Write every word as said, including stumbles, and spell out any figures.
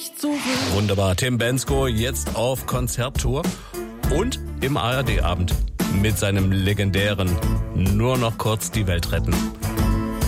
nicht zurück. Wunderbar. Tim Bendzko jetzt auf Konzerttour und im A R D-Abend mit seinem legendären Nur noch kurz die Welt retten.